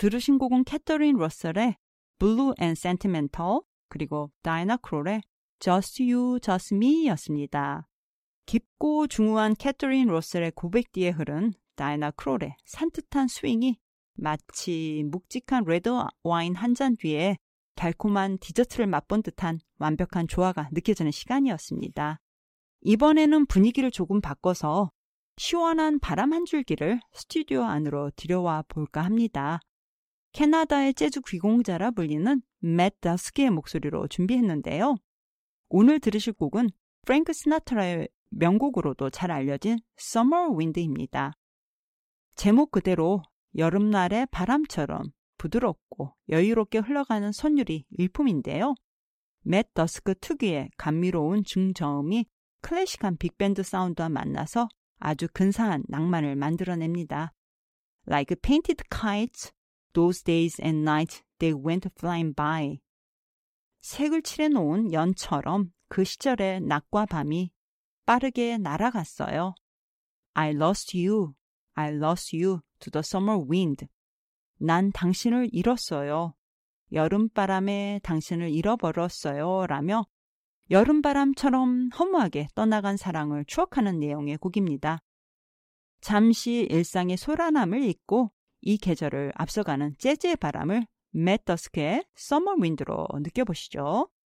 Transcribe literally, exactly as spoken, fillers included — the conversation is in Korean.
들으신 곡은 캐터린 러셀의 Blue and Sentimental 그리고 다이애나 크롤의 Just You, Just Me였습니다. 깊고 중후한 캐터린 러셀의 고백 뒤에 흐른 다이애나 크롤의 산뜻한 스윙이 마치 묵직한 레드 와인 한 잔 뒤에 달콤한 디저트를 맛본 듯한 완벽한 조화가 느껴지는 시간이었습니다. 이번에는 분위기를 조금 바꿔서 시원한 바람 한 줄기를 스튜디오 안으로 들여와 볼까 합니다. 캐나다의 재즈 귀공자라 불리는 맷 더스키의 목소리로 준비했는데요. 오늘 들으실 곡은 프랭크 시나트라의 명곡으로도 잘 알려진 Summer Wind입니다. 제목 그대로 여름날의 바람처럼 부드럽고 여유롭게 흘러가는 선율이 일품인데요. 맷 더스크 특유의 감미로운 중저음이 클래식한 빅밴드 사운드와 만나서 아주 근사한 낭만을 만들어냅니다. Like painted kites, those days and nights they went flying by. 색을 칠해놓은 연처럼 그 시절의 낮과 밤이 빠르게 날아갔어요. I lost you, I lost you to the summer wind. 난 당신을 잃었어요. 여름바람에 당신을 잃어버렸어요. 라며 여름바람처럼 허무하게 떠나간 사랑을 추억하는 내용의 곡입니다. 잠시 일상의 소란함을 잊고 이 계절을 앞서가는 재즈의 바람을 맷 더스크의 Summer Wind로 느껴보시죠.